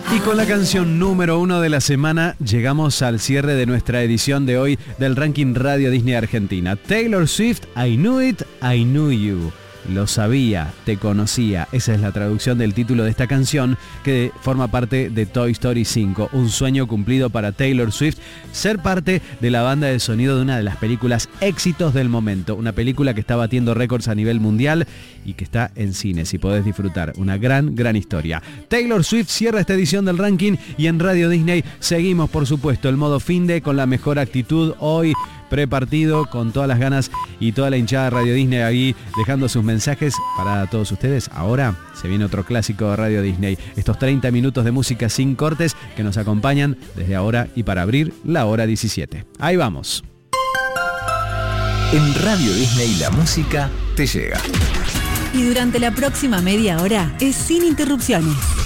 Y con la canción número 1 de la semana llegamos al cierre de nuestra edición de hoy del ranking Radio Disney Argentina. Taylor Swift, I Knew It, I Knew You. Lo sabía, te conocía. Esa es la traducción del título de esta canción que forma parte de Toy Story 5. Un sueño cumplido para Taylor Swift, ser parte de la banda de sonido de una de las películas éxitos del momento. Una película que está batiendo récords a nivel mundial y que está en cines y podés disfrutar. Una gran historia. Taylor Swift cierra esta edición del ranking y en Radio Disney seguimos, por supuesto, el modo finde con la mejor actitud hoy. Prepartido con todas las ganas y toda la hinchada de Radio Disney ahí dejando sus mensajes para todos ustedes. Ahora se viene otro clásico de Radio Disney. Estos 30 minutos de música sin cortes que nos acompañan desde ahora y para abrir la hora 17. Ahí vamos. En Radio Disney la música te llega. Y durante la próxima media hora es sin interrupciones.